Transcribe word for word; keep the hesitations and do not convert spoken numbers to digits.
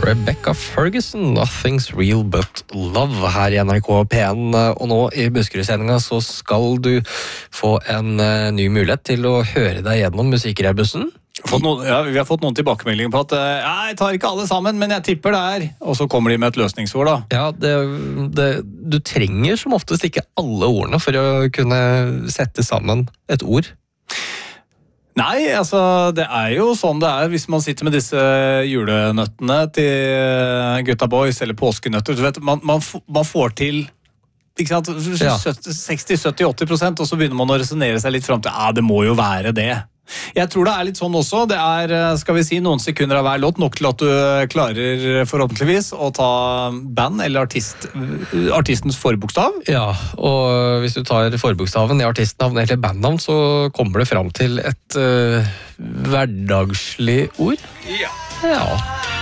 Rebecca Ferguson, Nothing's Real But Love her i N R K P en, og nå i Buskerud-sendinga så skal du få en uh, ny mulighet til å høre deg gjennom musikkrebussen. Noen, ja, vi har fått noen tilbakemeldinger på at uh, jeg tar ikke alle sammen, men jeg tipper det her, og så kommer de med et løsningsord da. Ja, det, det, du trenger som oftest ikke alle ordene for å kunne sette sammen et ord. Nei, altså det er jo sånn det er hvis man sitter med disse julenøttene til gutta boys eller påskenøtter. Du vet, man, man, man får til ikke sant, seksti, sytti, åtti prosent, og så begynner man å resonere seg litt frem til ja, det må jo være det. Jeg tror det er litt sånn også. Det er, skal vi si, noen sekunder av hver låt, nok til at du klarer forhåpentligvis å ta band eller artist, artistens forbokstav. Ja, og hvis du tar forbokstaven i artistnavn eller bandnavn, så kommer det fram til et uh, hverdagslig ord. Ja. Ja.